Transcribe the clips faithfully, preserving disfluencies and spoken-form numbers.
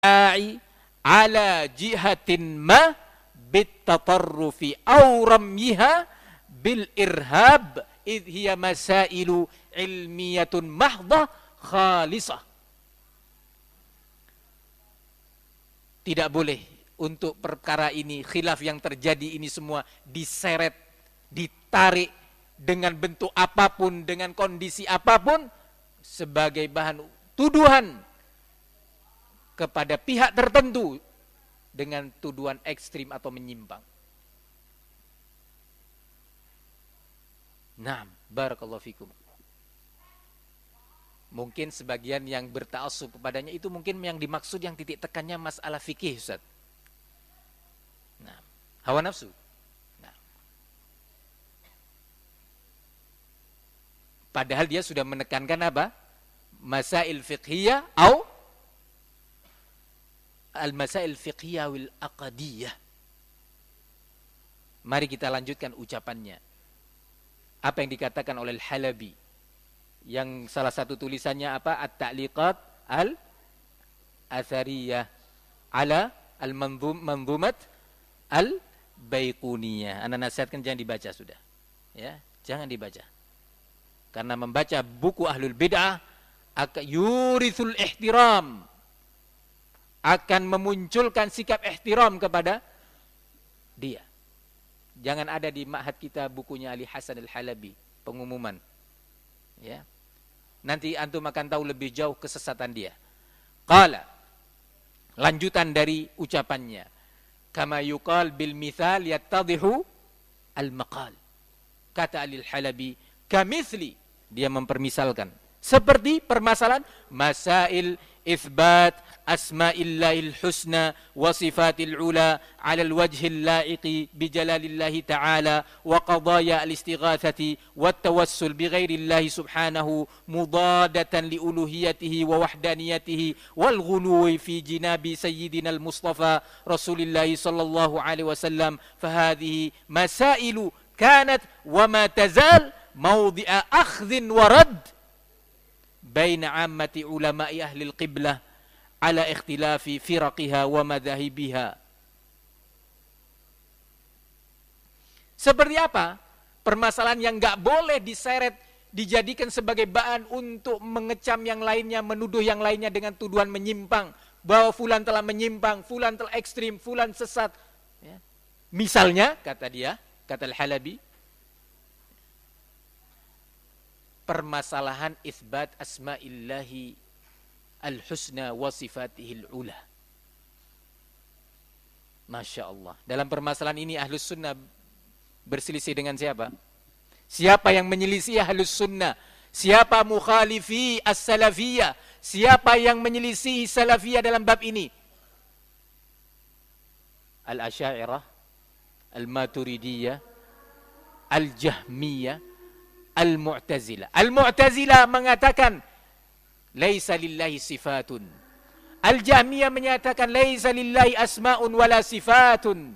da'i ala jihatin ma bitatarrufi aw ramyiha bil irhab idh hiya masailu ilmiyatun mahdhah khalisah. Tidak boleh untuk perkara ini, khilaf yang terjadi ini semua diseret, ditarik dengan bentuk apapun, dengan kondisi apapun sebagai bahan tuduhan kepada pihak tertentu dengan tuduhan ekstrim atau menyimpang. Naam, barakallahu fikum. Mungkin sebagian yang berta'assub kepadanya itu mungkin yang dimaksud yang titik tekannya masalah fikih, Ustaz. Nah, hawa nafsu. Nah. Padahal dia sudah menekankan apa? Masail fiqhiyah atau al-masail fiqhiyah wal aqdiyah. Mari kita lanjutkan ucapannya. Apa yang dikatakan oleh Al-Halabi? Yang salah satu tulisannya apa? At-Ta'liqat al-Athariyah ala al-Manzumat al-Baiquniyah. Anda nasihatkan jangan dibaca sudah. Ya, jangan dibaca. Karena membaca buku ahlul bid'ah akan yurithul ihtiram, akan memunculkan sikap ihtiram kepada dia. Jangan ada di ma'had kita bukunya Ali Hasan Al-Halabi, pengumuman. Ya. Nanti antum akan tahu lebih jauh kesesatan dia. Qala, lanjutan dari ucapannya, kama yuqal bil mithal yattadhihu al maqal. Kata Ali Al-Halabi, kamithli, dia mempermisalkan seperti permasalahan masail ithbat asma'illahil husna wa sifatil ula ala alwajhil la'iqi bijalalillahi ta'ala wa qadaya al-istighathati wa tawassul bighairillahi subhanahu mudadatan li uluhiyatihi wa wahdaniyatihi wal ghuluwi fi jinabi sayyidina al-mustafa rasulillahi sallallahu alaihi wasallam. Fahadhihi masailu kanat wa ma tazal mawdi'a akhdhin wa radd baina ammati ulama'i ahli al-qiblah ala ikhtilafi firaqiha wa madhahibiha. Seperti apa? Permasalahan yang enggak boleh diseret, dijadikan sebagai bahan untuk mengecam yang lainnya, menuduh yang lainnya dengan tuduhan menyimpang, bahwa fulan telah menyimpang, fulan telah ekstrim, fulan sesat. Ya. Misalnya, kata dia, kata Al-Halabi, permasalahan itsbat asma'illahi al-husna wa sifatihil ula. Masya Allah. Dalam permasalahan ini Ahlus Sunnah berselisih dengan siapa? Siapa yang menyelisih Ahlus Sunnah? Siapa mukhalifi as-salafiyah? Siapa yang menyelisih salafiyah dalam bab ini? Al-Asy'ariyah, Al-Maturidiyah, Al-Jahmiyah, Al-Mu'tazilah. Al-Mu'tazilah mengatakan laisa lillahi sifatun. Al-Jahmiyah menyatakan laisa lillahi asma'un wala sifatun.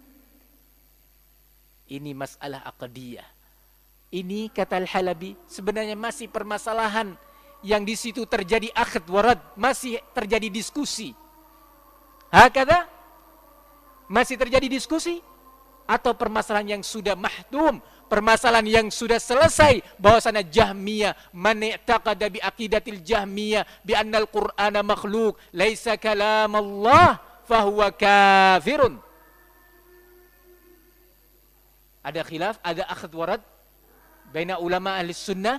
Ini masalah aqdiyah. Ini kata Al-Halabi sebenarnya masih permasalahan yang di situ terjadi akhd warad, masih terjadi diskusi. Hakada masih terjadi diskusi atau permasalahan yang sudah mahdum, permasalahan yang sudah selesai, bahwasanya Jahmiyah man i'taqada bi aqidatil Jahmiyah bi anna al-Qur'ana makhluq laisa kalam Allah fahuwa kafirun. Ada khilaf, ada akhd warad baina ulama ahli sunnah.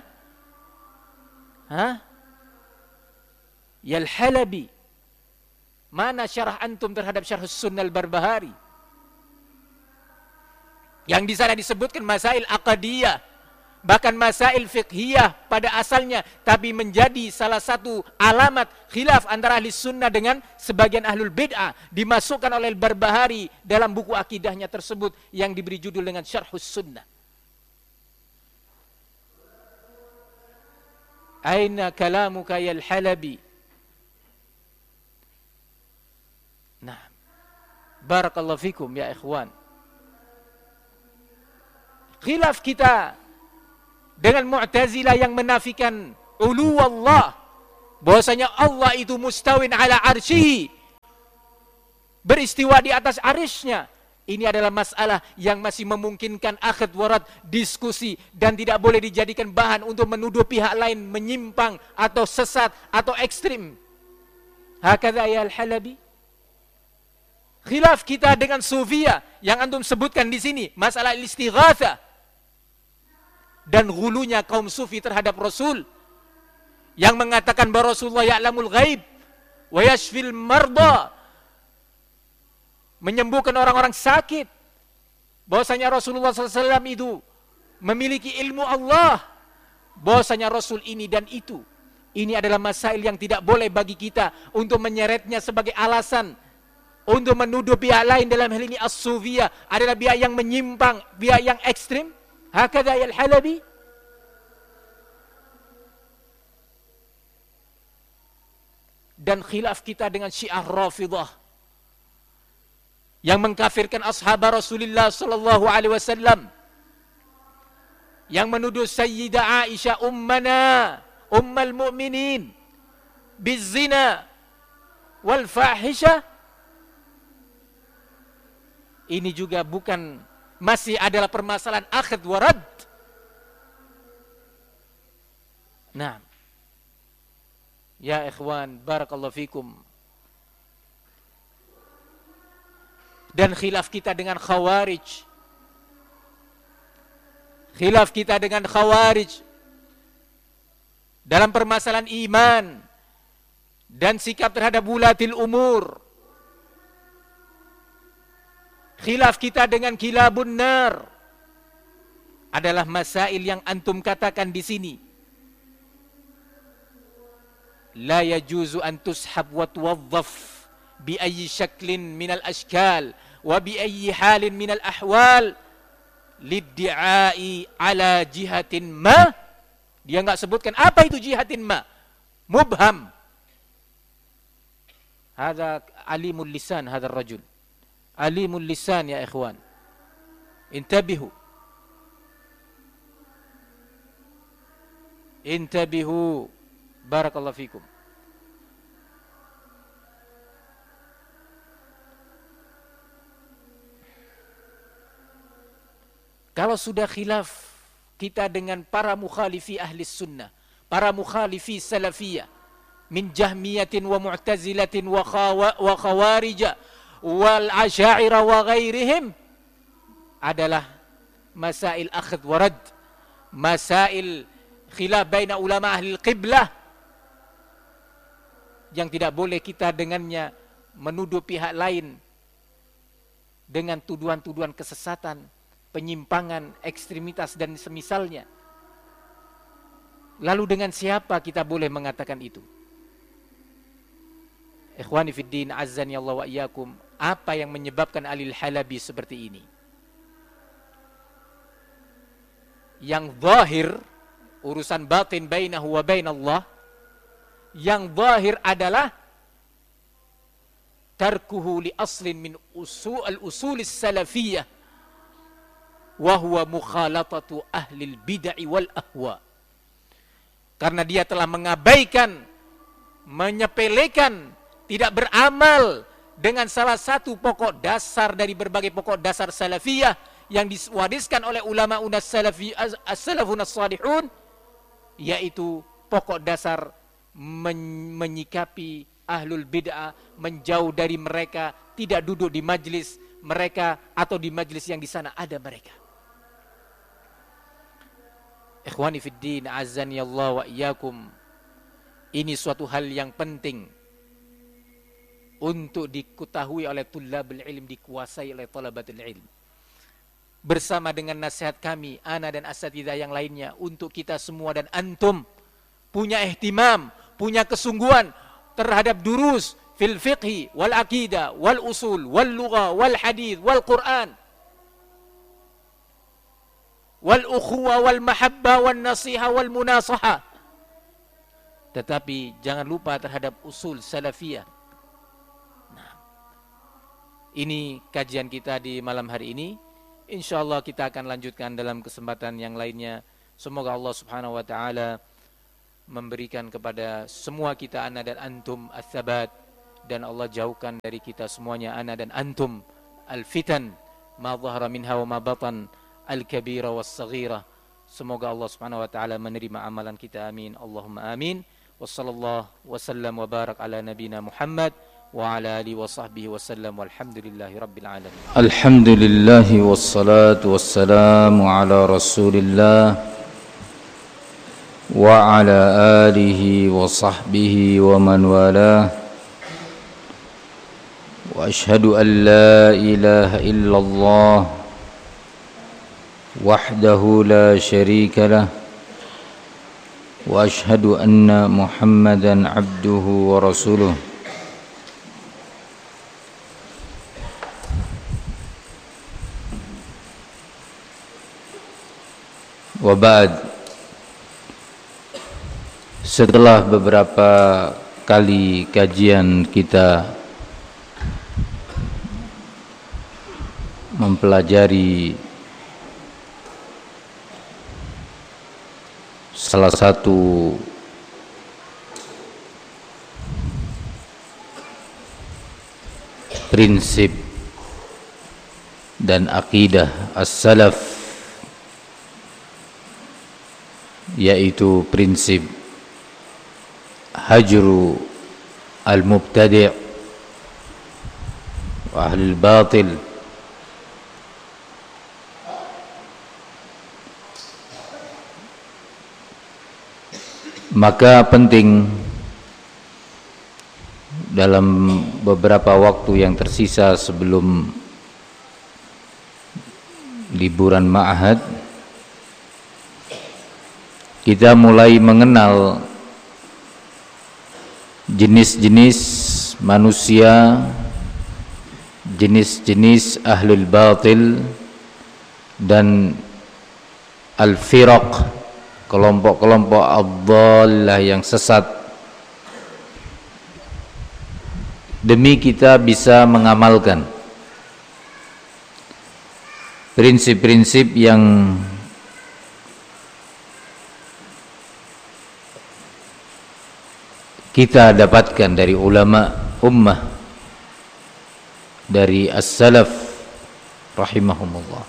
Hah? Ya Al-Halabi, mana syarah antum terhadap syarh sunnah al-Barbahari? Yang di sana disebutkan masail aqdiyah, bahkan masail fiqhiyah pada asalnya, tapi menjadi salah satu alamat khilaf antara ahli sunnah dengan sebagian ahlul bid'ah, dimasukkan oleh Al-Barbahari dalam buku akidahnya tersebut yang diberi judul dengan Syarhus Sunnah. Aina kalamuka ya Al-Halabi? Nah, barakallahu fikum ya ikhwan. Khilaf kita dengan Mu'tazilah yang menafikan ulu Allah, bahwasanya Allah itu mustawin ala arsyihi, beristiwa di atas arsy-Nya. Ini adalah masalah yang masih memungkinkan akhd warad, diskusi, dan tidak boleh dijadikan bahan untuk menuduh pihak lain menyimpang atau sesat atau ekstrim. Hakadha ya Al-Halabi. Khilaf kita dengan Sufiyah yang antum sebutkan di sini, masalah istighatsah dan ghulunya kaum Sufi terhadap Rasul yang mengatakan bahwa Rasulullah ya'lamul ghaib wa yashfil marda, menyembuhkan orang-orang sakit, bahwasanya Rasulullah shallallahu alaihi wasallam itu memiliki ilmu Allah, bahwasanya Rasul ini dan itu. Ini adalah masail yang tidak boleh bagi kita untuk menyeretnya sebagai alasan untuk menuduh pihak lain. Dalam hal ini as-Sufiyah adalah pihak yang menyimpang, pihak yang ekstrim. Hakadha ya Al-Halabi. Dan khilaf kita dengan Syiah Rafidhah yang mengkafirkan ashab Rasulullah sallallahu alaihi wasallam, yang menuduh Sayyidah Aisyah ummana ummul mu'minin bizina wal fahisha. Ini juga bukan, masih adalah permasalahan akhd warad. Nah, ya ikhwan, barakallahu fikum. Dan khilaf kita dengan Khawarij, khilaf kita dengan Khawarij dalam permasalahan iman dan sikap terhadap wulatil umur, khilaf kita dengan kilabun nar, adalah masail yang antum katakan di sini la yajuzu an tushab wa tuwazzaf bi ayyi syaklin minal ashkal wa bi ayyi halin minal ahwal liddi'ai ala jihatin ma. Dia enggak sebutkan apa itu jihatin ma, mubham. Hadza alimul lisan, hadza rajul alimul lisan ya ikhwan, intabihu intabihu barakallahu fikum. Kalau sudah khilaf kita dengan para mukhalifi ahli sunnah, para mukhalifi salafiyah, min jahmiyatin wa mu'tazilatin wa, khawa, wa khawarija wal asyairah wa ghairihim, adalah masail akhd warad, masail khilaf baina ulama ahli qiblah, yang tidak boleh kita dengannya menuduh pihak lain dengan tuduhan-tuduhan kesesatan, penyimpangan, ekstremitas dan semisalnya. Lalu dengan siapa kita boleh mengatakan itu? Ikhwani fiddin, azzani Allah wa iyyakum, apa yang menyebabkan Alil Halabi seperti ini? Yang zahir, urusan batin bainahu wa bainallah, yang zahir adalah tarkuhu li aslin min usul al-usulis salafiyah wa huwa mukhalatatu ahlil bid'ah wal ahwa. Karena dia telah mengabaikan, menyepelekan, tidak beramal dengan salah satu pokok dasar dari berbagai pokok dasar salafiyah yang diwariskan oleh ulama unas salafi as-salafun as-salihun, yaitu pokok dasar men- menyikapi ahlul bid'ah, menjauh dari mereka, tidak duduk di majlis mereka atau di majlis yang di sana ada mereka. Ikhwani fiddin, azani Allah wa iyyakum, ini suatu hal yang penting untuk diketahui oleh tullabul ilm, dikuasai oleh talabatul ilm. Bersama dengan nasihat kami, ana dan asatidzah yang lainnya, untuk kita semua dan antum punya ihtimam, punya kesungguhan terhadap durus fil fiqhi wal aqidah wal usul wal lugha wal hadith wal Quran wal ukhuwah wal mahabbah wal nasiha wal munasaha. Tetapi jangan lupa terhadap usul salafiyah. Nah, ini kajian kita di malam hari ini. Insyaallah kita akan lanjutkan dalam kesempatan yang lainnya. Semoga Allah Subhanahu wa taala memberikan kepada semua kita, ana dan antum, ats-tsabat dan Allah jauhkan dari kita semuanya, ana dan antum, al-fitan ma dhahara minha wa ma batan, al-kabira was-saghira. Semoga Allah Subhanahu wa taala menerima amalan kita, amin Allahumma amin. Wassallallahu wasallam wa barak ala nabina Muhammad wa ala alihi wa sahbihi wasallam, walhamdulillahi rabbil alamin. Alhamdulillahi wassalatu wassalamu ala Rasulillah wa ala alihi wa sahbihi wa man walah. Wa ashhadu an la ilaha illallah wahdahu la syarika lah, wa ashhadu anna Muhammadan abduhu wa rasuluh. Wa ba'd. Setelah beberapa kali kajian kita mempelajari salah satu prinsip dan akidah as-salaf, yaitu prinsip hajru al-mubtadi' wa ahlul batil, maka penting dalam beberapa waktu yang tersisa sebelum liburan ma'had kita mulai mengenal jenis-jenis manusia, jenis-jenis ahlul batil dan al-firaq, kelompok-kelompok ad-dhallah yang sesat, demi kita bisa mengamalkan prinsip-prinsip yang kita dapatkan dari ulama ummah, dari as-salaf rahimahumullah.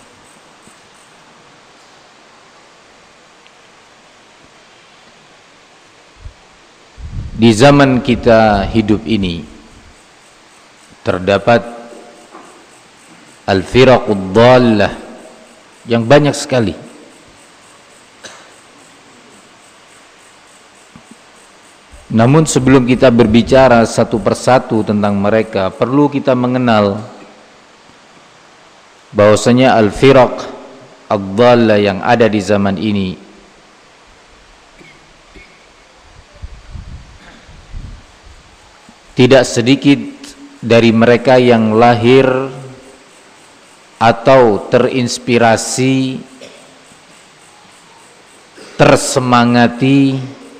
Di zaman kita hidup ini terdapat al-firaqud dhallah yang banyak sekali. Namun sebelum kita berbicara satu persatu tentang mereka, perlu kita mengenal bahwasanya al-firaq ad-dhallah yang ada di zaman ini tidak sedikit dari mereka yang lahir atau terinspirasi, tersemangati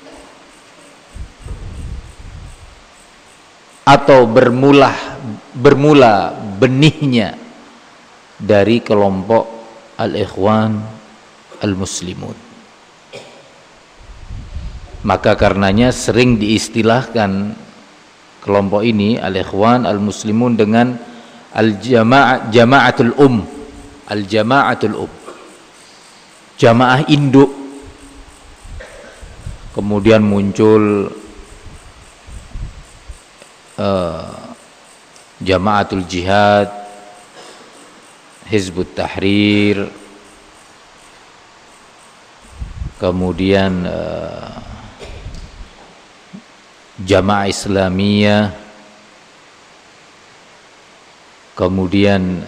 atau bermula bermula benihnya dari kelompok al-ikhwan al-muslimun. Maka karenanya sering diistilahkan kelompok ini al-ikhwan al-muslimun dengan al-jamaah jamaatul um, al-jamaatul um, jamaah induk. Kemudian muncul Uh, Jamaatul Jihad, Hizbut Tahrir, kemudian uh, Jamaah Islamiyah, kemudian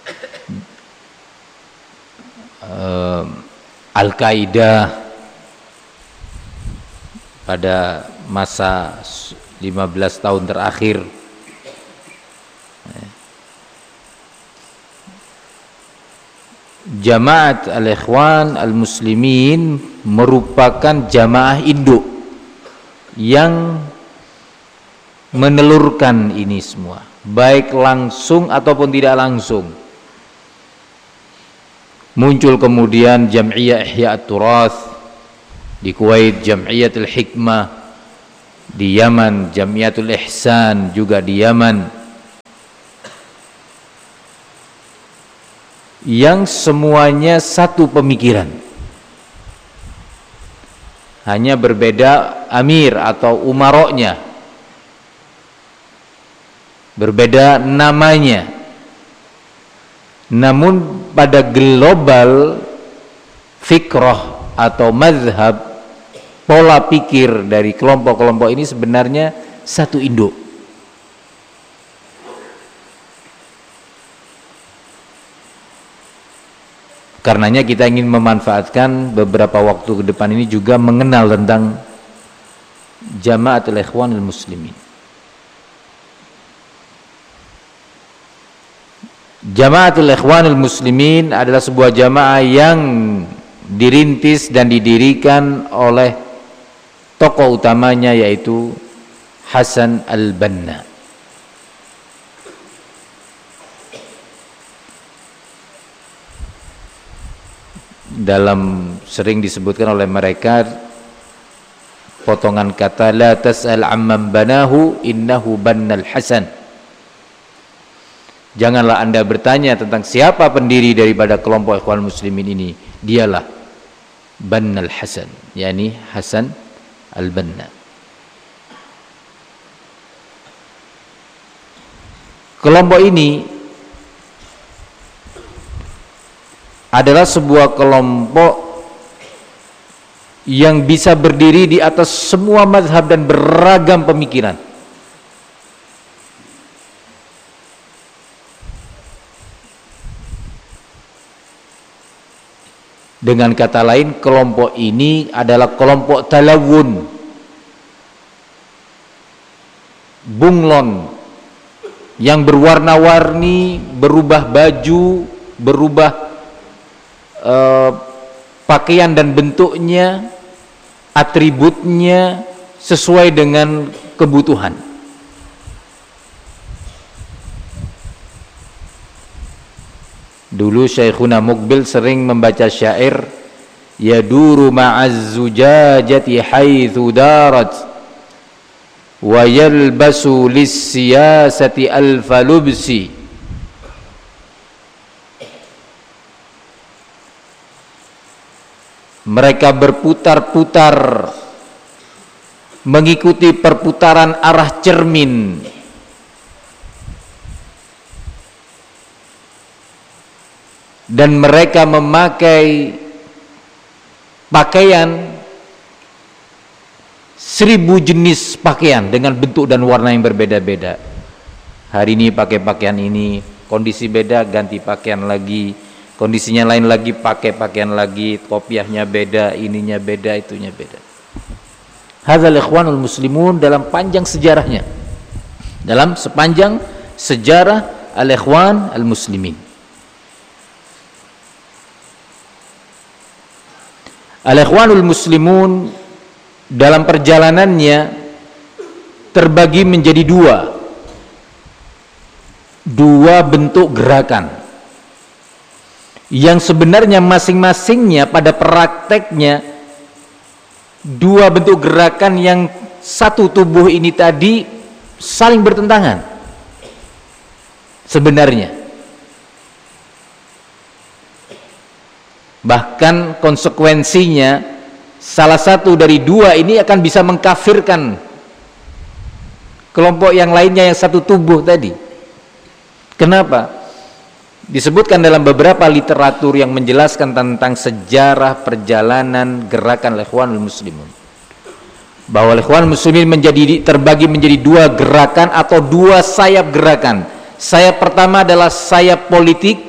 uh, Al-Qaeda pada masa lima belas tahun terakhir. Jamaat al-ikhwan al-muslimin merupakan jamaah induk yang menelurkan ini semua, baik langsung ataupun tidak langsung. Muncul kemudian Jam'iyah Ihya at-Turath di Kuwait, Jam'iyatul Hikmah di Yaman, Jamiatul Ihsan juga di Yaman, yang semuanya satu pemikiran, hanya berbeda amir atau umaroknya, berbeda namanya, namun pada global fikrah atau mazhab, pola pikir dari kelompok-kelompok ini sebenarnya satu induk. Karenanya kita ingin memanfaatkan beberapa waktu ke depan ini juga mengenal tentang Jamaatul Ikhwanul Muslimin. Jamaatul Ikhwanul Muslimin adalah sebuah jamaah yang dirintis dan didirikan oleh tokoh utamanya, yaitu Hasan al-Banna. Dalam sering disebutkan oleh mereka potongan kata la tas'al amman banahu innahu bannal Hasan. Janganlah Anda bertanya tentang siapa pendiri daripada kelompok Ikhwan Muslimin ini, dialah Bannal Hasan, yakni Hasan al-Banna. Kelompok ini adalah sebuah kelompok yang bisa berdiri di atas semua mazhab dan beragam pemikiran. Dengan kata lain, kelompok ini adalah kelompok talawun, bunglon, yang berwarna-warni, berubah baju, berubah uh, pakaian dan bentuknya, atributnya sesuai dengan kebutuhan. Dulu Syekhuna Muqbil sering membaca syair, yaduru ma'az zujajati haitsu darat wa yalbasu lis-siyasati alfa lubsi. Mereka berputar-putar mengikuti perputaran arah cermin, dan mereka memakai pakaian seribu jenis pakaian dengan bentuk dan warna yang berbeda-beda. Hari ini pakai pakaian ini, kondisi beda ganti pakaian lagi, kondisinya lain lagi pakai pakaian lagi, kopiahnya beda, ininya beda, itunya beda. Hadzal Ikhwanul Muslimun dalam panjang sejarahnya, dalam sepanjang sejarah Al-Ikhwan Al-Muslimin. Al-Ikhwanul Muslimun dalam perjalanannya terbagi menjadi dua dua bentuk gerakan yang sebenarnya masing-masingnya pada prakteknya dua bentuk gerakan yang satu tubuh ini tadi saling bertentangan sebenarnya. Bahkan konsekuensinya salah satu dari dua ini akan bisa mengkafirkan kelompok yang lainnya yang satu tubuh tadi. Kenapa? Disebutkan dalam beberapa literatur yang menjelaskan tentang sejarah perjalanan gerakan Ikhwanul Muslimin, bahwa Ikhwanul Muslimin menjadi terbagi menjadi dua gerakan atau dua sayap gerakan. Sayap pertama adalah sayap politik,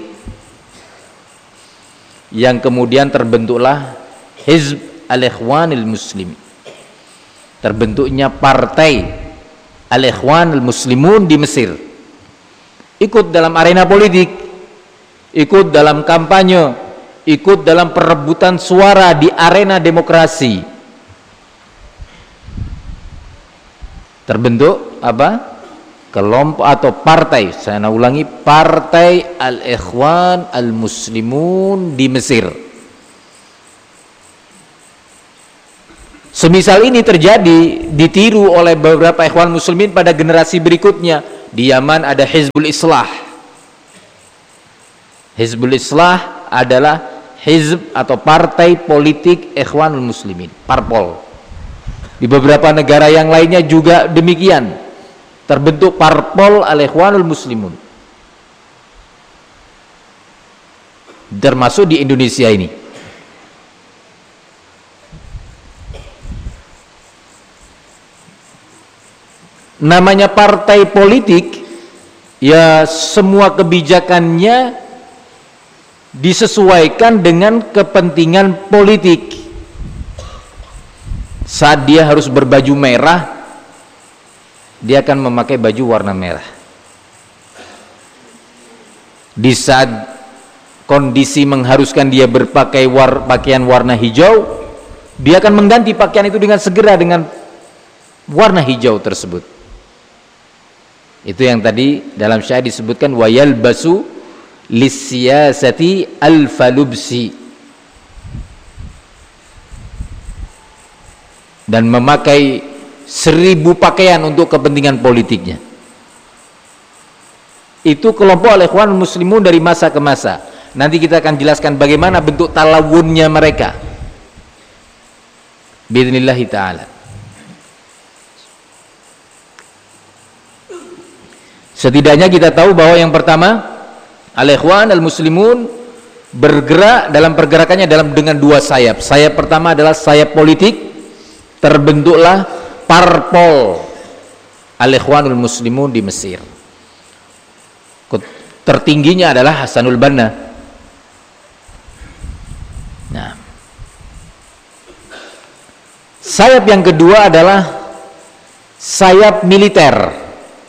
yang kemudian terbentuklah Hizb Al-Ikhwanil Muslimin, terbentuknya partai Al-Ikhwanil Muslimun di Mesir, ikut dalam arena politik, ikut dalam kampanye, ikut dalam perebutan suara di arena demokrasi. Terbentuk apa? Kelompok atau partai, saya ulangi, partai Al-Ikhwan Al-Muslimun di Mesir. Semisal ini terjadi, ditiru oleh beberapa ikhwan muslimin pada generasi berikutnya. Di Yaman ada Hizbul Islah. Hizbul Islah adalah hizb atau partai politik ikhwanul muslimin, parpol. Di beberapa negara yang lainnya juga demikian, terbentuk parpol al-ikhwanul muslimun, termasuk di Indonesia ini. Namanya partai politik, ya semua kebijakannya disesuaikan dengan kepentingan politik. Saat dia harus berbaju merah, dia akan memakai baju warna merah. Di saat kondisi mengharuskan dia berpakai war, pakaian warna hijau, dia akan mengganti pakaian itu dengan segera dengan warna hijau tersebut. Itu yang tadi dalam syair disebutkan wayal basu lisiyasati alfalubsi, dan memakai seribu pakaian untuk kepentingan politiknya. Itu kelompok al-ikhwan muslimun dari masa ke masa. Nanti kita akan jelaskan bagaimana bentuk talawunnya mereka biidznillah ta'ala. Setidaknya kita tahu bahwa yang pertama, al-ikhwan al-muslimun bergerak dalam pergerakannya dalam dengan dua sayap. Sayap pertama adalah sayap politik, terbentuklah parpol al-ikhwanul muslimun di Mesir. Tertingginya adalah Hasanul Banna. Nah, sayap yang kedua adalah sayap militer,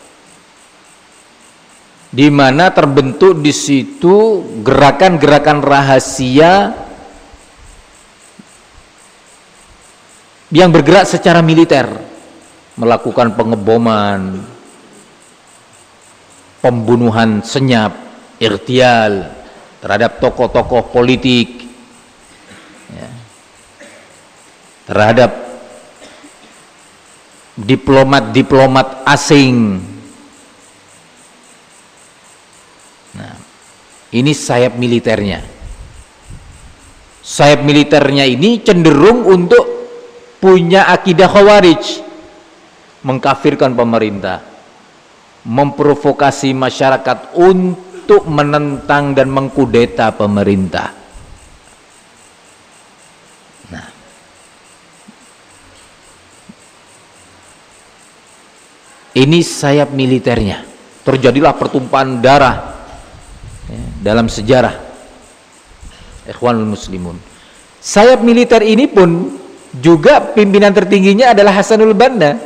di mana terbentuk di situ gerakan-gerakan rahasia yang bergerak secara militer, melakukan pengeboman, pembunuhan senyap, irtial terhadap tokoh-tokoh politik, ya, terhadap diplomat-diplomat asing. Nah, ini sayap militernya. Sayap militernya ini cenderung untuk punya akidah khawarij, mengkafirkan pemerintah, memprovokasi masyarakat untuk menentang dan mengkudeta pemerintah. Nah, ini sayap militernya. Terjadilah pertumpahan darah ya, dalam sejarah ikhwanul muslimun. Sayap militer ini pun juga pimpinan tertingginya adalah Hasanul Banna.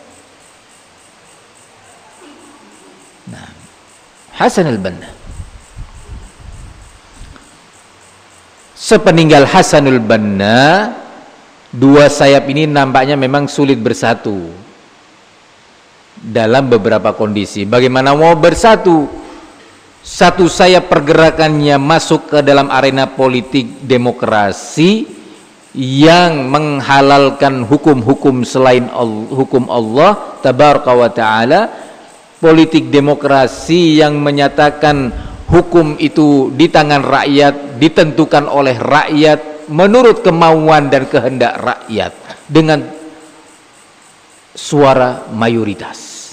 Nah, Hasanul Banna. Sepeninggal Hasanul Banna, dua sayap ini nampaknya memang sulit bersatu dalam beberapa kondisi. Bagaimana mau bersatu? Satu sayap pergerakannya masuk ke dalam arena politik demokrasi yang menghalalkan hukum-hukum selain Allah, hukum Allah tabaraka wa ta'ala, politik demokrasi yang menyatakan hukum itu di tangan rakyat, ditentukan oleh rakyat menurut kemauan dan kehendak rakyat dengan suara mayoritas,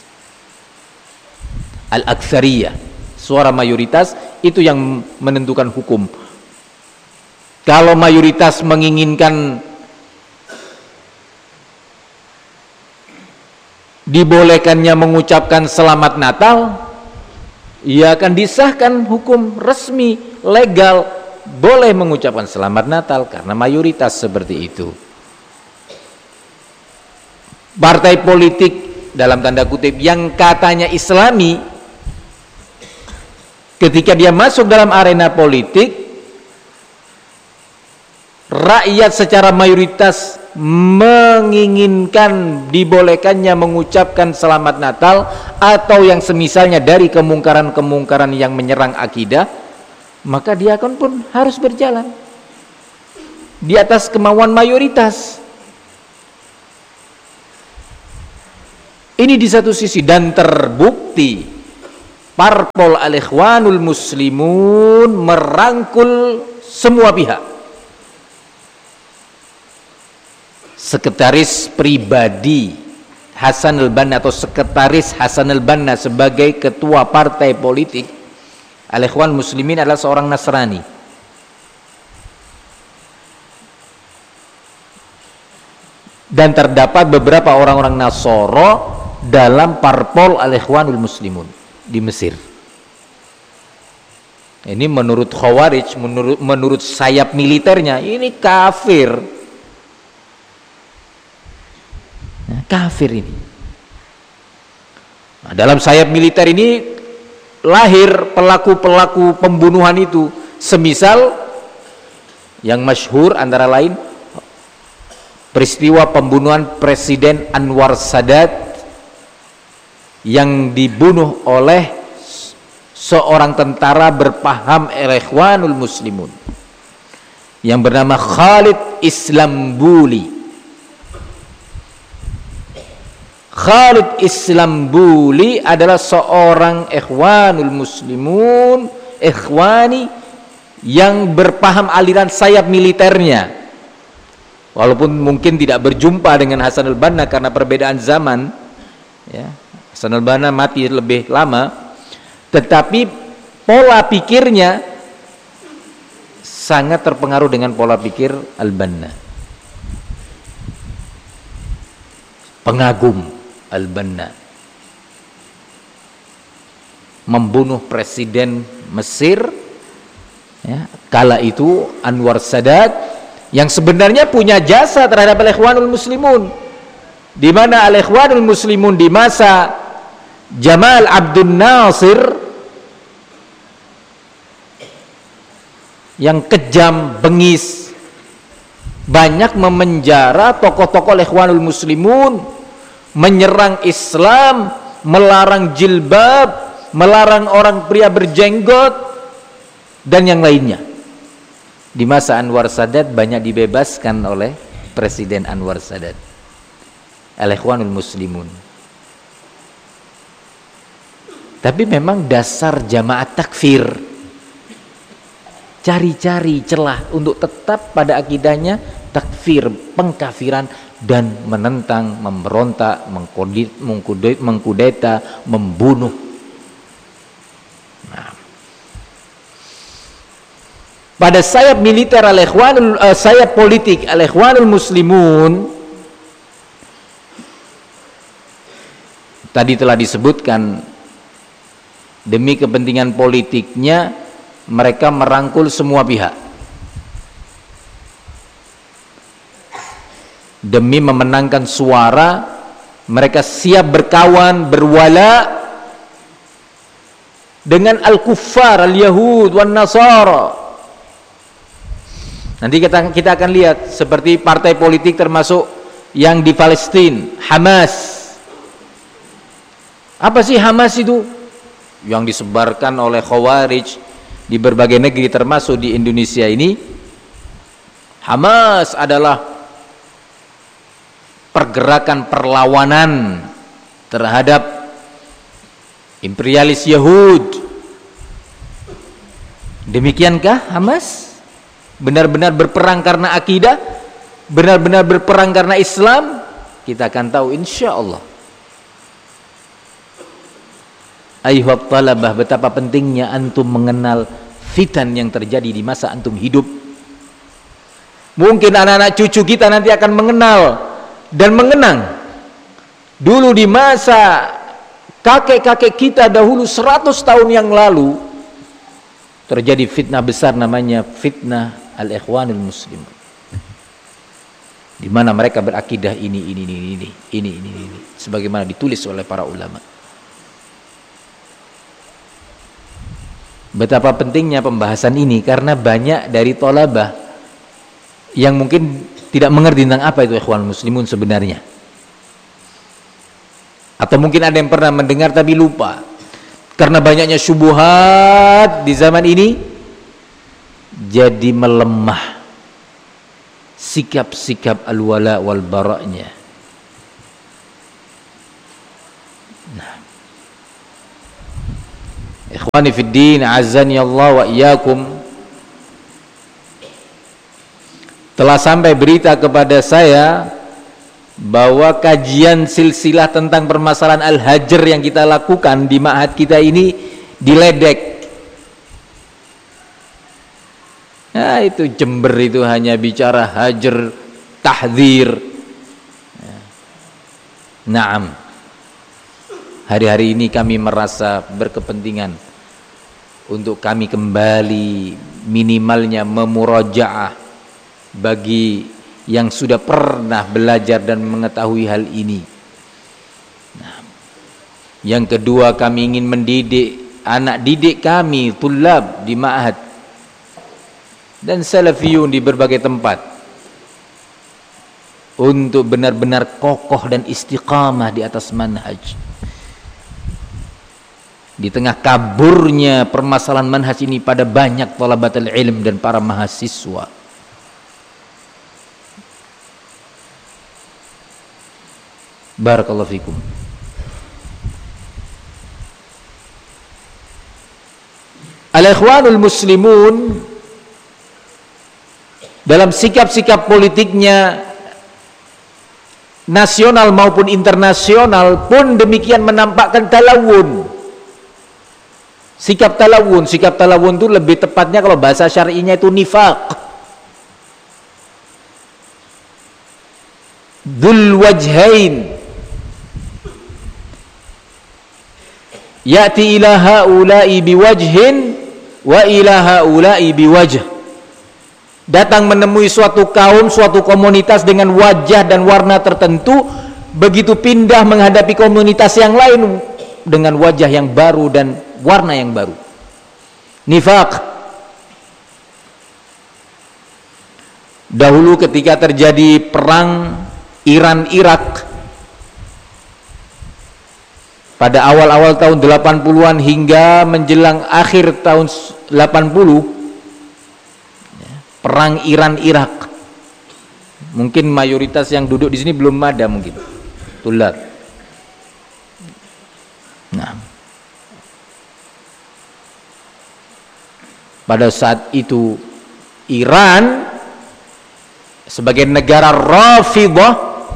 al-aktsariyah, suara mayoritas itu yang menentukan hukum. Kalau mayoritas menginginkan dibolehkannya mengucapkan selamat Natal, ia akan disahkan hukum resmi legal boleh mengucapkan selamat Natal karena mayoritas seperti itu. Partai politik dalam tanda kutip yang katanya Islami, ketika dia masuk dalam arena politik, rakyat secara mayoritas menginginkan dibolehkannya mengucapkan selamat Natal atau yang semisalnya dari kemungkaran-kemungkaran yang menyerang akidah, maka dia akan pun harus berjalan di atas kemauan mayoritas. Ini di satu sisi, dan terbukti parpol Al-Ikhwanul Muslimun merangkul semua pihak. Sekretaris pribadi Hasan al-Banna atau sekretaris Hasan al-Banna sebagai ketua partai politik Al-Ikhwan Muslimin adalah seorang Nasrani. Dan terdapat beberapa orang-orang Nasoro dalam parpol Al-Ikhwanul Muslimun di Mesir. Ini menurut Khawarij, menurut, menurut sayap militernya, ini kafir. Nah, kafir ini. Nah, dalam sayap militer ini lahir pelaku-pelaku pembunuhan itu. Semisal yang masyhur antara lain peristiwa pembunuhan Presiden Anwar Sadat yang dibunuh oleh seorang tentara berpaham Ikhwanul Muslimun yang bernama Khalid Islambuli. Khalid Islambuli adalah seorang Ikhwanul Muslimun, Ikhwani yang berpaham aliran sayap militernya. Walaupun mungkin tidak berjumpa dengan Hasan al-Banna karena perbedaan zaman, ya. Hasan al-Banna mati lebih lama, tetapi pola pikirnya sangat terpengaruh dengan pola pikir al-Banna. Pengagum al-Banna, membunuh presiden Mesir, ya, kala itu Anwar Sadat, yang sebenarnya punya jasa terhadap Al-Ikhwanul Muslimun, di mana Al-Ikhwanul Muslimun di masa Jamal Abdul Nasir yang kejam, bengis, banyak memenjara tokoh-tokoh Ikhwanul Muslimun, menyerang Islam, melarang jilbab, melarang orang pria berjenggot dan yang lainnya. Di masa Anwar Sadat banyak dibebaskan oleh Presiden Anwar Sadat, Al-Ikhwanul Muslimun. Tapi memang dasar jamaah takfir, cari-cari celah untuk tetap pada akidahnya takfir, pengkafiran, dan menentang, memberontak, mengkudeta, mengkudeta, membunuh. Nah, pada sayap militer Al-Ikhwanul, uh, sayap politik Al-Ikhwanul Muslimun tadi telah disebutkan, demi kepentingan politiknya mereka merangkul semua pihak. Demi memenangkan suara, mereka siap berkawan, berwala dengan al-kuffar, al-yahud, wan nasara. Nanti kita, kita akan lihat seperti partai politik termasuk yang di Palestina, Hamas. Apa sih Hamas itu? Yang disebarkan oleh Khawarij di berbagai negeri termasuk di Indonesia ini. Hamas adalah pergerakan perlawanan terhadap imperialis Yahud. Demikiankah Hamas? Benar-benar berperang karena akidah? Benar-benar berperang karena Islam? Kita akan tahu insya Allah. Ayuhab talabah, betapa pentingnya antum mengenal fitan yang terjadi di masa antum hidup. Mungkin anak-anak cucu kita nanti akan mengenal dan mengenang dulu di masa kakek-kakek kita dahulu seratus tahun yang lalu terjadi fitnah besar namanya fitnah Al-Ikhwanul Muslim, di mana mereka berakidah ini ini ini ini ini ini ini sebagaimana ditulis oleh para ulama. Betapa pentingnya pembahasan ini karena banyak dari thalabah yang mungkin tidak mengerti tentang apa itu Ikhwanul Muslimun sebenarnya, atau mungkin ada yang pernah mendengar tapi lupa karena banyaknya syubuhat di zaman ini. Jadi melemah sikap-sikap al-wala wal bara'nya. Ikhwani fid din, azani Allah wa iyyakum, telah sampai berita kepada saya bahwa kajian silsilah tentang permasalahan al-hajar yang kita lakukan di ma'had kita ini diledek. Nah, itu Jember itu hanya bicara hajar, tahdzir. Naam. Hari-hari ini kami merasa berkepentingan untuk kami kembali minimalnya memurajaah bagi yang sudah pernah belajar dan mengetahui hal ini. Nah, yang kedua, kami ingin mendidik anak didik kami, tulab di ma'had dan salafiyun di berbagai tempat untuk benar-benar kokoh dan istiqamah di atas manhaj. Di tengah kaburnya permasalahan manhaj ini pada banyak thalabatul ilm dan para mahasiswa. Barakallahu fikum. Al-ikhwanul muslimun dalam sikap-sikap politiknya nasional maupun internasional pun demikian menampakkan talawun. Sikap talawun, sikap talawun itu lebih tepatnya kalau bahasa syar'inya itu nifaq. Dzul wajhain. Ya'ti ila haula'i biwajhin wa ila haula'i biwajh. Datang menemui suatu kaum, suatu komunitas dengan wajah dan warna tertentu, begitu pindah menghadapi komunitas yang lain dengan wajah yang baru dan warna yang baru. Nifaq. Dahulu ketika terjadi perang Iran-Irak pada awal-awal tahun delapan puluhan hingga menjelang akhir tahun delapan puluh, perang Iran-Irak, mungkin mayoritas yang duduk di sini belum ada mungkin tulad. Nah, pada saat itu Iran sebagai negara Rafidhah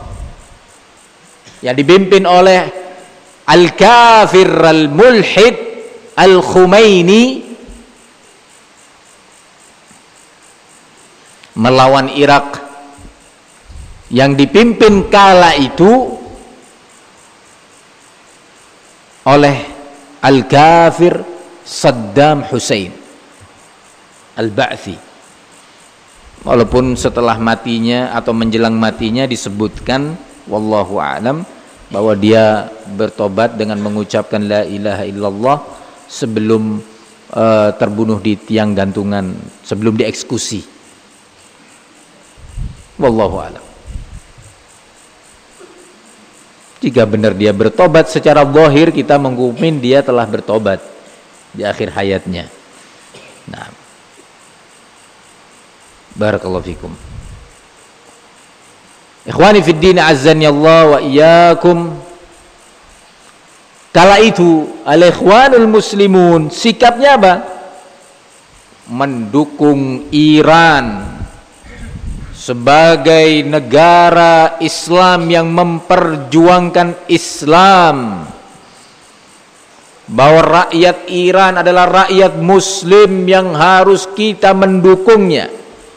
yang dipimpin oleh al-kafir al-mulhid al-Khumaini melawan Irak yang dipimpin kala itu oleh al-kafir Saddam Hussein al-Ba'thi. Walaupun setelah matinya atau menjelang matinya disebutkan wallahu a'lam bahwa dia bertobat dengan mengucapkan la ilaha illallah sebelum uh, terbunuh di tiang gantungan, sebelum dieksekusi. Wallahu a'lam. Jika benar dia bertobat secara zahir, kita menghukum dia telah bertobat di akhir hayatnya. Nah, barakallahu fikum. Ikhwani fid din, azzani Allah wa iyyakum. Kala itu al-ikhwanul muslimun sikapnya apa? Mendukung Iran sebagai negara Islam yang memperjuangkan Islam, bahwa rakyat Iran adalah rakyat muslim yang harus kita mendukungnya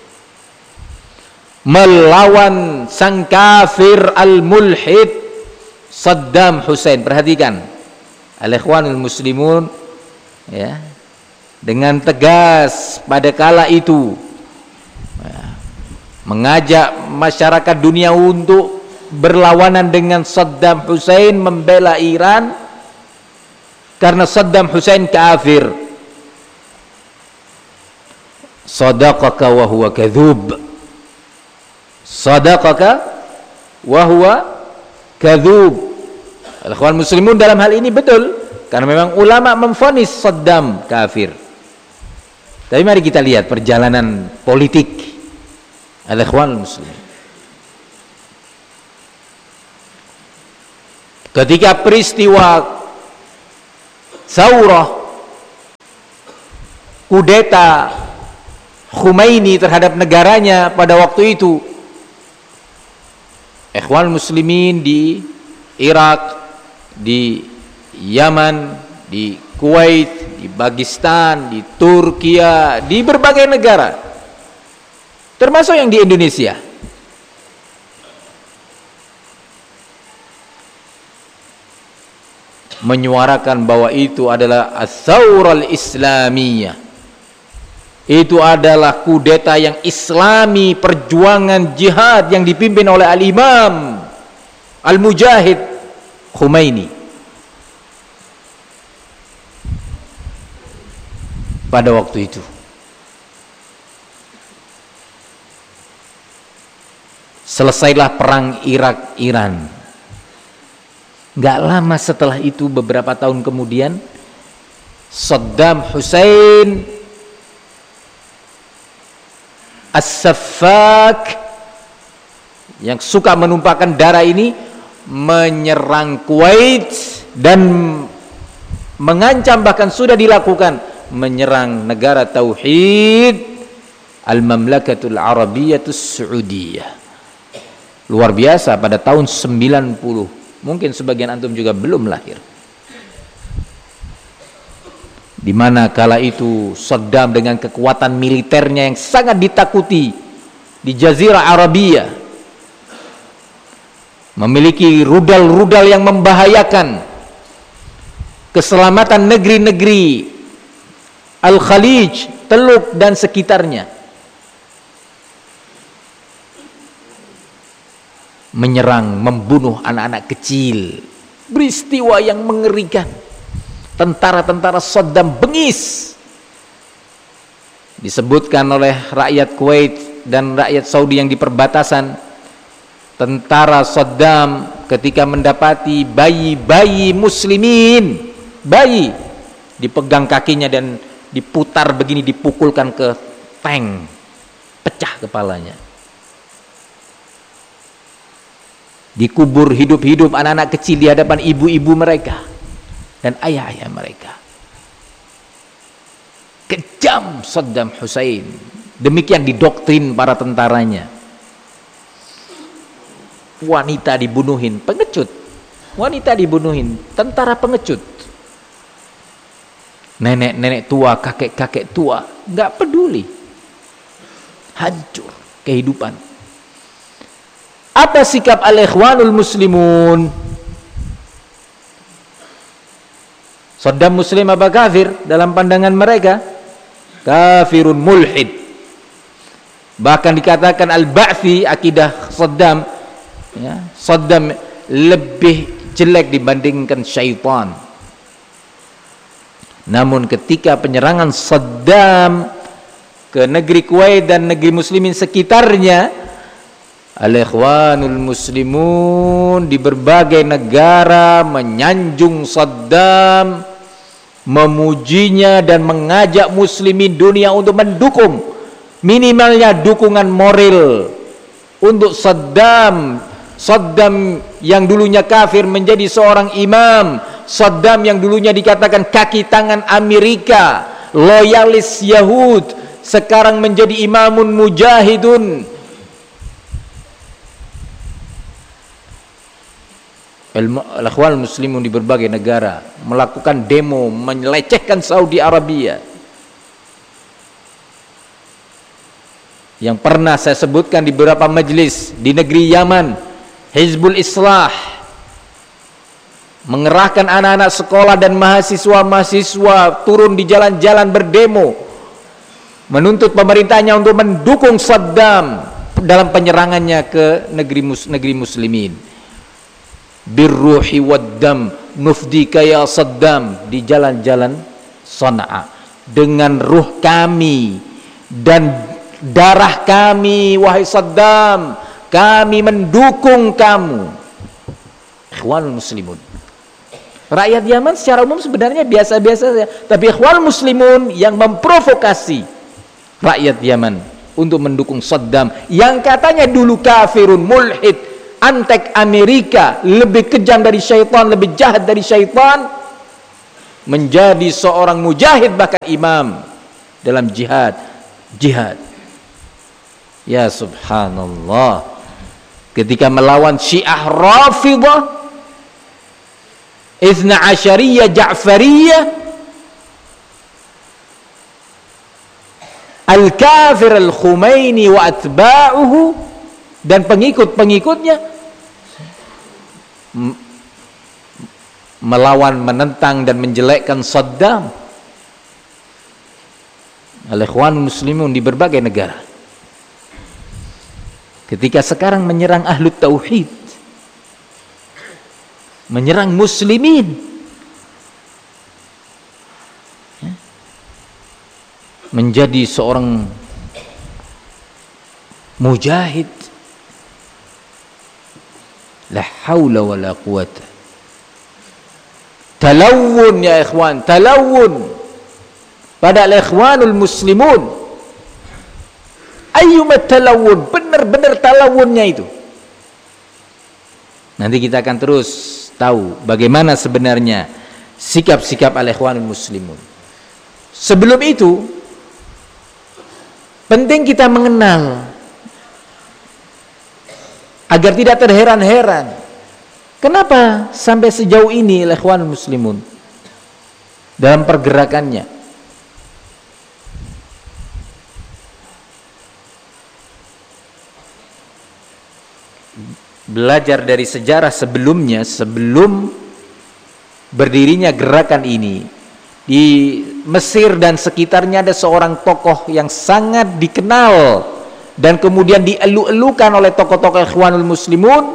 melawan sang kafir al-mulhid Saddam Hussein. Perhatikan al-ikhwanul muslimun ya, dengan tegas pada kala itu ya, mengajak masyarakat dunia untuk berlawanan dengan Saddam Hussein, membela Iran karena Saddam Hussein kafir. Sadaqaka wa huwa kadzub. Sadaqaka wa huwa kadzub. Al-ikhwan muslimun dalam hal ini betul, karena memang ulama memvonis Saddam kafir. Tapi mari kita lihat perjalanan politik al-ikhwan muslimin. Ketika peristiwa Saurah kudeta Khomeini terhadap negaranya pada waktu itu. Ikhwan muslimin di Irak, di Yaman, di Kuwait, di Pakistan, di Turkiya, di berbagai negara, termasuk yang di Indonesia, menyuarakan bahwa itu adalah as-saurah al-islamiyah. Itu adalah kudeta yang islami, perjuangan jihad yang dipimpin oleh al-imam al-mujahid Khomeini. Pada waktu itu selesailah perang Irak-Iran. Gak lama setelah itu, beberapa tahun kemudian, Saddam Hussein As-Saffak yang suka menumpahkan darah ini menyerang Kuwait dan mengancam, bahkan sudah dilakukan, menyerang negara tauhid Al-Mamlakatul Arabiyatus Saudiyah. Luar biasa, pada tahun sembilan puluh. Mungkin sebagian antum juga belum lahir. Di mana kala itu Saddam dengan kekuatan militernya yang sangat ditakuti di Jazirah Arabia, memiliki rudal-rudal yang membahayakan keselamatan negeri-negeri Al-Khalij, Teluk dan sekitarnya, menyerang, membunuh anak-anak kecil. Peristiwa yang mengerikan. Tentara-tentara Saddam bengis. Disebutkan oleh rakyat Kuwait dan rakyat Saudi yang di perbatasan, tentara Saddam ketika mendapati bayi-bayi muslimin, bayi, dipegang kakinya dan diputar begini, dipukulkan ke tank, pecah kepalanya. Dikubur hidup-hidup anak-anak kecil di hadapan ibu-ibu mereka dan ayah-ayah mereka. Kejam Saddam Hussein. Demikian didoktrin para tentaranya. Wanita dibunuhin, pengecut. Wanita dibunuhin, tentara pengecut. Nenek-nenek tua, kakek-kakek tua, nggak peduli. Hancur kehidupan. Apa sikap al-ikhwanul muslimun? Saddam muslim apa kafir? Dalam pandangan mereka kafirun mulhid. Bahkan dikatakan al-Ba'thi, akidah Saddam, ya, Saddam lebih jelek dibandingkan syaitan. Namun ketika penyerangan Saddam ke negeri Kuwait dan negeri muslimin sekitarnya, al-ikhwanul muslimun di berbagai negara menyanjung Saddam, memujinya dan mengajak muslimin dunia untuk mendukung, minimalnya dukungan moral untuk Saddam. Saddam yang dulunya kafir menjadi seorang imam. Saddam yang dulunya dikatakan kaki tangan Amerika, loyalis Yahud, sekarang menjadi imamun mujahidun. Al-ikhwan muslimun di berbagai negara melakukan demo melecehkan Saudi Arabia. Yang pernah saya sebutkan di beberapa majelis di negeri Yaman, Hizbul Islah mengerahkan anak-anak sekolah dan mahasiswa-mahasiswa turun di jalan-jalan berdemo menuntut pemerintahnya untuk mendukung Saddam dalam penyerangannya ke negeri mus negeri muslimin. Birruhi waddam nufdika ya Saddam, di jalan-jalan Sana'a, dengan ruh kami dan darah kami wahai Saddam, kami mendukung kamu. Ikhwan muslimun. Rakyat Yaman secara umum sebenarnya biasa-biasa saja, tapi ikhwan muslimun yang memprovokasi rakyat Yaman untuk mendukung Saddam yang katanya dulu kafirun mulhid, antek Amerika, lebih kejam dari syaitan, lebih jahat dari syaitan, menjadi seorang mujahid bahkan imam dalam jihad. Jihad. Ya subhanallah. Ketika melawan Syiah Rafidhah, Itsna Asyariyah Ja'fariyah, Al-Kafir Al-Khumaini wa atba'uhu, dan pengikut-pengikutnya melawan, menentang dan menjelekkan Saddam. Al-Ikhwan Muslimun di berbagai negara. Ketika sekarang menyerang ahlu tauhid, menyerang muslimin, menjadi seorang mujahid, la haula wala quwata. Talawun ya ikhwan, talawun pada al-ikhwanul muslimun. Ayyumat talawun, benar-benar talawunnya itu. Nanti kita akan terus tahu bagaimana sebenarnya sikap-sikap al-ikhwanul muslimun. Sebelum itu penting kita mengenal agar tidak terheran-heran kenapa sampai sejauh ini al-ikhwanul muslimun dalam pergerakannya. Belajar dari sejarah sebelumnya, sebelum berdirinya gerakan ini, di Mesir dan sekitarnya ada seorang tokoh yang sangat dikenal dan kemudian dielu-elukan oleh tokoh-tokoh ikhwanul muslimun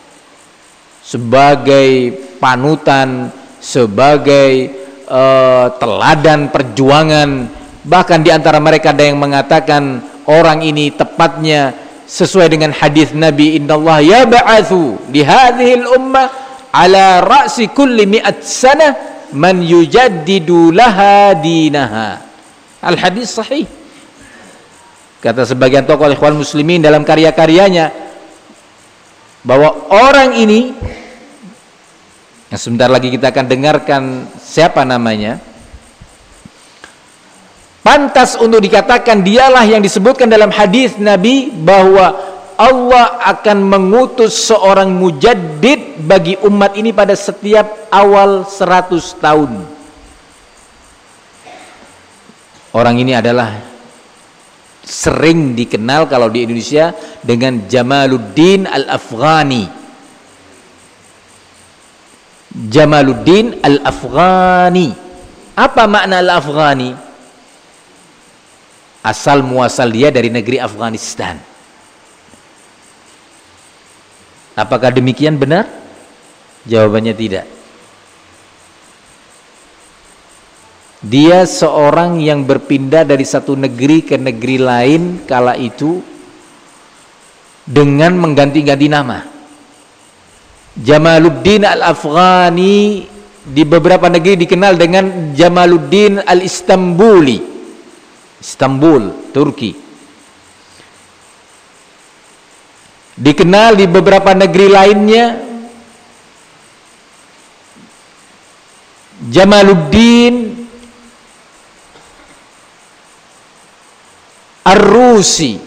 sebagai panutan, sebagai uh, teladan perjuangan. Bahkan di antara mereka ada yang mengatakan orang ini tepatnya sesuai dengan hadis Nabi, innallaha yab'atsu li hadhil ummah ala ra'si kulli mi'at sanah man yujaddidu laha dinaha. Al hadis sahih. Kata sebagian tokoh ikhwan muslimin dalam karya-karyanya bahwa orang ini yang sebentar lagi kita akan dengarkan siapa namanya, pantas untuk dikatakan dialah yang disebutkan dalam hadis Nabi bahwa Allah akan mengutus seorang mujaddid bagi umat ini pada setiap awal seratus tahun. Orang ini adalah sering dikenal kalau di Indonesia dengan Jamaluddin Al-Afghani. Jamaluddin Al-Afghani. Apa makna Al-Afghani? Asal muasal dia dari negeri Afghanistan. Apakah demikian benar? Jawabannya tidak. Dia seorang yang berpindah dari satu negeri ke negeri lain kala itu dengan mengganti-ganti nama. Jamaluddin Al-Afghani di beberapa negeri dikenal dengan Jamaluddin Al-Istanbuli, Istanbul, Turki. Dikenal di beberapa negeri lainnya Jamaluddin Ar-Rusi,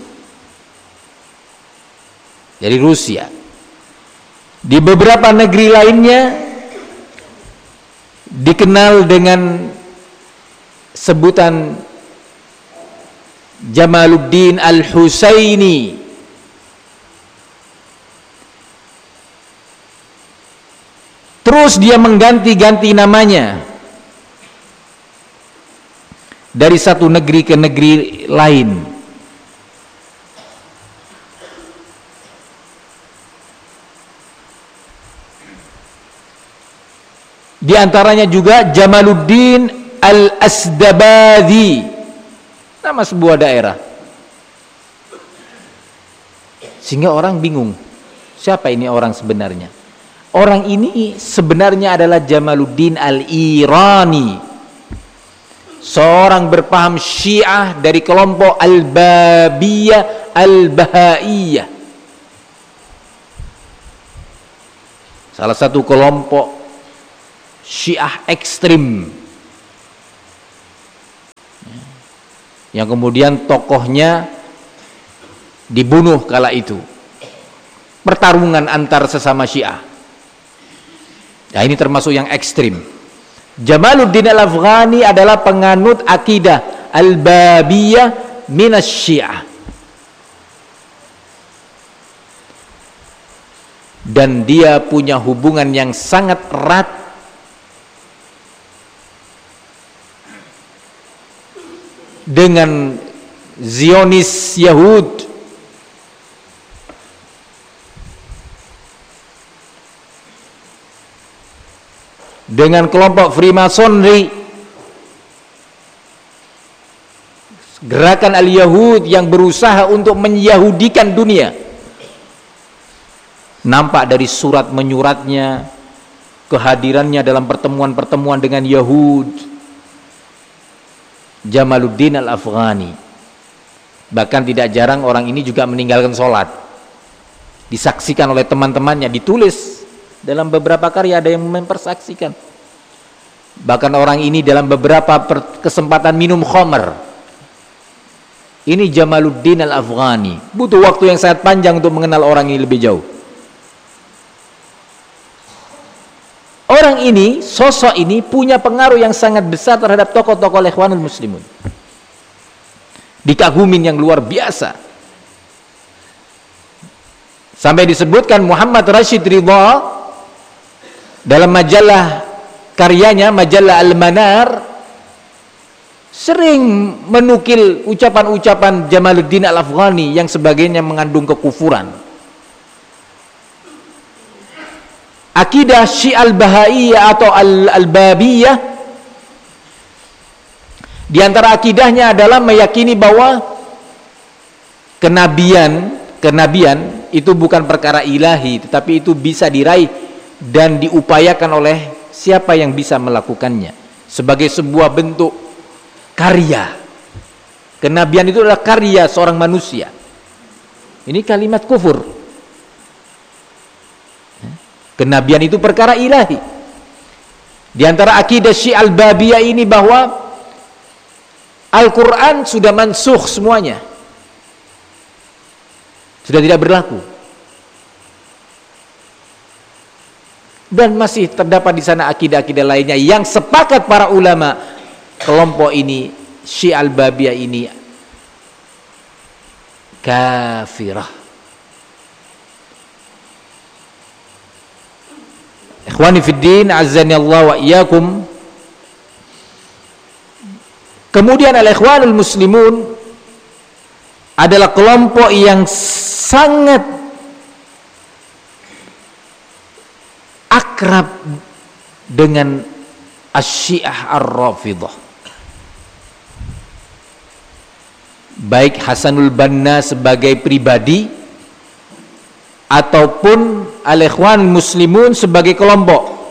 dari Rusia. Di beberapa negeri lainnya dikenal dengan sebutan Jamaluddin Al-Husaini. Terus dia mengganti-ganti namanya dari satu negeri ke negeri lain. Di antaranya juga Jamaluddin Al-Asdabadi, nama sebuah daerah. Sehingga orang bingung, siapa ini orang sebenarnya? Orang ini sebenarnya adalah Jamaluddin Al-Irani, seorang berpaham Syiah dari kelompok Al-Babiyah Al-Bahaiyah, salah satu kelompok Syiah ekstrim. yang kemudian tokohnya dibunuh kala itu. Pertarungan antar sesama Syiah. Nah, ini termasuk yang ekstrim. Jamaluddin Al-Afghani adalah penganut akidah Al-Babiyah minas Syiah. Dan dia punya hubungan yang sangat erat dengan Zionis Yahud, dengan kelompok Freemasonry, gerakan Al-Yahud yang berusaha untuk menyahudikan dunia. Nampak dari surat menyuratnya, kehadirannya dalam pertemuan-pertemuan dengan Yahud. Jamaluddin Al-Afghani, bahkan tidak jarang orang ini juga meninggalkan sholat, disaksikan oleh teman-temannya, ditulis dalam beberapa karya, ada yang mempersaksikan. Bahkan orang ini dalam beberapa kesempatan minum khamr. Ini Jamaluddin Al-Afghani. Butuh waktu yang sangat panjang untuk mengenal orang ini lebih jauh. Orang ini, sosok ini punya pengaruh yang sangat besar terhadap tokoh-tokoh Ikhwanul Muslimun. Dikagumin yang luar biasa. Sampai disebutkan Muhammad Rashid Ridha dalam majalah karyanya, majalah Al-Manar, sering menukil ucapan-ucapan Jamaluddin Al-Afghani yang sebagainya mengandung kekufuran. Akidah Syiah Al-Bahaiyah atau Al-Babiyah, di antara akidahnya adalah meyakini bahwa kenabian, kenabian itu bukan perkara ilahi, tetapi itu bisa diraih dan diupayakan oleh siapa yang bisa melakukannya sebagai sebuah bentuk karya. Kenabian itu adalah karya seorang manusia. Ini kalimat kufur. Kenabian itu perkara ilahi. Di antara akidah Syiah Al-Babiyah ini bahwa Al-Quran sudah mansukh semuanya, sudah tidak berlaku. Dan masih terdapat di sana akidah-akidah lainnya yang sepakat para ulama kelompok ini, Syiah Al-Babiyah ini kafirah. Ikhwani fiddin, azzani Allah wa iyyakum. Kemudian al-Ikhwanul Muslimun adalah kelompok yang sangat akrab dengan Asy-Syiah Ar-Rafidhah. Baik Hasanul Banna sebagai pribadi ataupun Al-Ikhwanul Muslimun sebagai kelompok.